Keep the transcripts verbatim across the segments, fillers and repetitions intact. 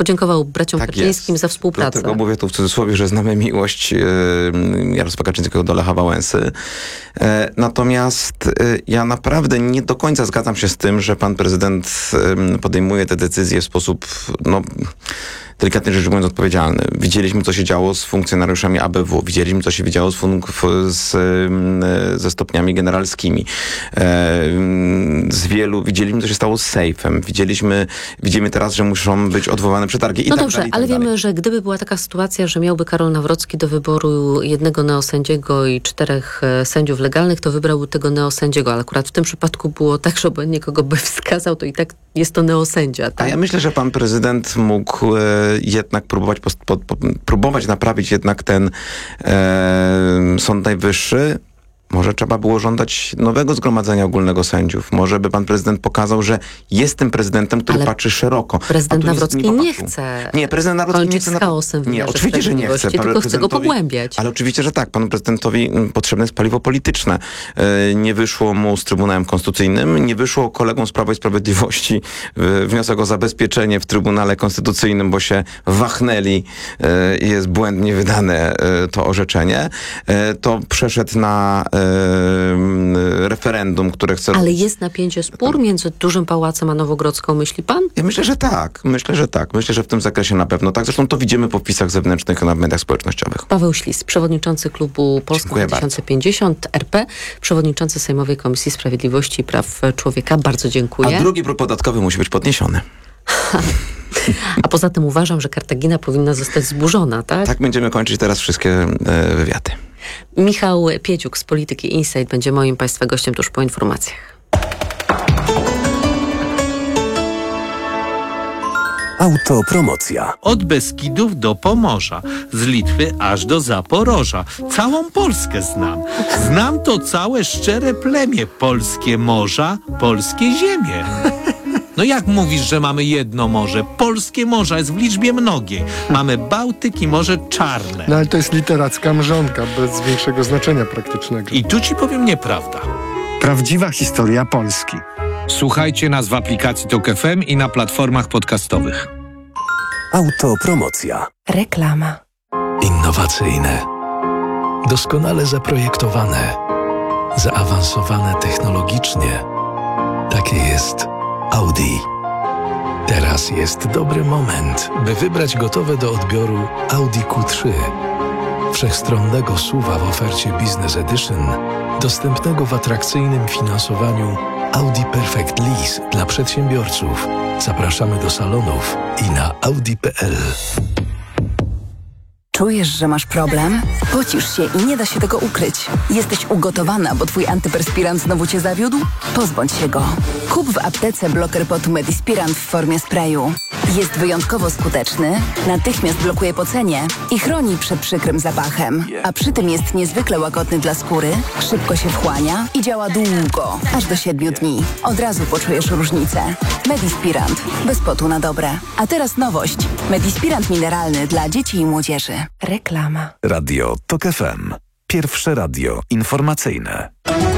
podziękował braciom Tak Kaczyńskim jest. za współpracę. Dlatego mówię tu w cudzysłowie, że znamy miłość yy, Jarosława Kaczyńskiego do Lecha Wałęsy. E, natomiast y, ja naprawdę nie do końca zgadzam się z tym, że pan prezydent y, podejmuje te decyzje w sposób, no, delikatnie rzecz ujmując, odpowiedzialny. Widzieliśmy, co się działo z funkcjonariuszami A B W. Widzieliśmy, co się działo z, fun- z, y, ze stopniami generalskimi. E, z wielu, widzieliśmy, co się stało z sejfem. Widzieliśmy, widzimy teraz, że muszą być odwołane przetargi i No tak dobrze, dalej, i tak ale dalej. wiemy, że gdyby była taka sytuacja, że miałby Karol Nawrocki do wyboru jednego neosędziego i czterech e, sędziów legalnych, to wybrałby tego neosędziego, ale akurat w tym przypadku było tak, że obojętnie kogo by wskazał, to i tak jest to neosędzia. Tak? A ja myślę, że pan prezydent mógł e, jednak próbować, post, po, po, próbować naprawić jednak ten e, Sąd Najwyższy. Może trzeba było żądać nowego zgromadzenia ogólnego sędziów. Może by pan prezydent pokazał, że jest tym prezydentem, który Ale patrzy szeroko. Prezydent Nawrocki nie, nie popatrzył. chce Nie, prezydent Nawrocki nie kończyć chce... z chaosem w Nie, wymiarze oczywiście, że nie chce. sprawiedliwości, tylko chce go pogłębiać. Ale oczywiście, że tak. Panu prezydentowi potrzebne jest paliwo polityczne. E, nie wyszło mu z Trybunałem Konstytucyjnym, nie wyszło kolegom z Prawa i Sprawiedliwości e, wniosek o zabezpieczenie w Trybunale Konstytucyjnym, bo się wachnęli e, i jest błędnie wydane e, to orzeczenie. E, to przeszedł na e, referendum, które chce... Ale jest napięcie, spór między Dużym Pałacem a Nowogrodzką, myśli pan? Ja myślę, że tak. Myślę, że tak. Myślę, że w tym zakresie na pewno tak. Zresztą to widzimy po wpisach zewnętrznych na mediach społecznościowych. Paweł Ślis, przewodniczący klubu Polska Dziękuję dwa tysiące pięćdziesiąt R P, przewodniczący Sejmowej Komisji Sprawiedliwości i Praw Człowieka. Bardzo dziękuję. A drugi próg podatkowy musi być podniesiony. A poza tym uważam, że Kartagina powinna zostać zburzona, tak? Tak będziemy kończyć teraz wszystkie e, wywiady. Michał Pieciuk z Polityki Insight będzie moim państwa gościem tuż po informacjach. Autopromocja. Od Beskidów do Pomorza, z Litwy aż do Zaporoża. Całą Polskę znam. Znam to całe szczere plemię. Polskie morza, polskie ziemie. No jak mówisz, że mamy jedno morze? Polskie morza jest w liczbie mnogiej. Mamy Bałtyk i Morze Czarne. No ale to jest literacka mrzonka, bez większego znaczenia praktycznego. I tu ci powiem nieprawda. Prawdziwa historia Polski. Słuchajcie nas w aplikacji Tok F M i na platformach podcastowych. Autopromocja. Reklama. Innowacyjne, doskonale zaprojektowane, zaawansowane technologicznie. Takie jest Audi. Teraz jest dobry moment, by wybrać gotowe do odbioru Audi Q trzy. Wszechstronnego S U V-a w ofercie Business Edition, dostępnego w atrakcyjnym finansowaniu Audi Perfect Lease dla przedsiębiorców. Zapraszamy do salonów i na audi kropka p l. Czujesz, że masz problem? Pocisz się i nie da się tego ukryć. Jesteś ugotowana, bo twój antyperspirant znowu cię zawiódł? Pozbądź się go. Kup w aptece bloker potu Medispirant w formie sprayu. Jest wyjątkowo skuteczny, natychmiast blokuje pocenie i chroni przed przykrym zapachem. A przy tym jest niezwykle łagodny dla skóry, szybko się wchłania i działa długo, aż do siedmiu dni. Od razu poczujesz różnicę. Medispirant. Bez potu na dobre. A teraz nowość. Medispirant mineralny dla dzieci i młodzieży. Reklama. Radio Tok F M. Pierwsze radio informacyjne.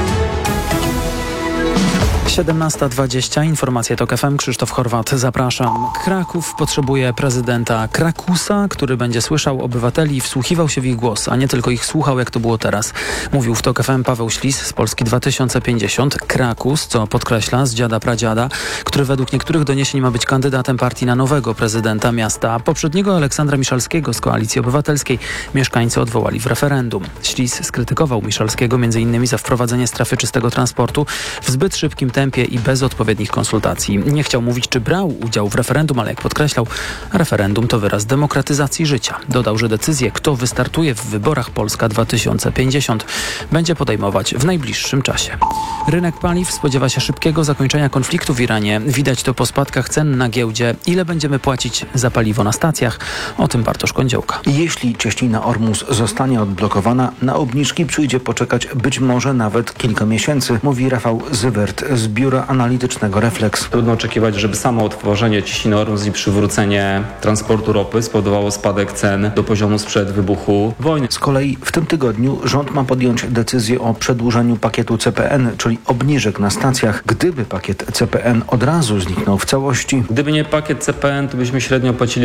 siedemnasta dwadzieścia, informacje Tok F M, Krzysztof Horwat, zapraszam. Kraków potrzebuje prezydenta Krakusa, który będzie słyszał obywateli i wsłuchiwał się w ich głos, a nie tylko ich słuchał, jak to było teraz. Mówił w Tok F M Paweł Ślis z Polski dwa tysiące pięćdziesiąt. Krakus, co podkreśla, z dziada pradziada, który według niektórych doniesień ma być kandydatem partii na nowego prezydenta miasta. Poprzedniego Aleksandra Miszalskiego z Koalicji Obywatelskiej mieszkańcy odwołali w referendum. Ślis skrytykował Miszalskiego m.in. za wprowadzenie strefy czystego transportu w zbyt szybkim tempie i bez odpowiednich konsultacji. Nie chciał mówić, czy brał udział w referendum, ale jak podkreślał, referendum to wyraz demokratyzacji życia. Dodał, że decyzję, kto wystartuje w wyborach Polska dwa tysiące pięćdziesiąt, będzie podejmować w najbliższym czasie. Rynek paliw spodziewa się szybkiego zakończenia konfliktu w Iranie. Widać to po spadkach cen na giełdzie. Ile będziemy płacić za paliwo na stacjach? O tym Bartosz Kądziołka. Jeśli cieśnina Ormus zostanie odblokowana, na obniżki przyjdzie poczekać być może nawet kilka miesięcy, mówi Rafał Zywert z Biura Analitycznego Refleks. Trudno oczekiwać, żeby samo otworzenie cieśniny Ormus i przywrócenie transportu ropy spowodowało spadek cen do poziomu sprzed wybuchu wojny. Z kolei w tym tygodniu rząd ma podjąć decyzję o przedłużeniu pakietu C P N, czyli obniżek na stacjach. Gdyby pakiet C P N od razu zniknął w całości, Gdyby nie pakiet C P N, to byśmy średnio płacili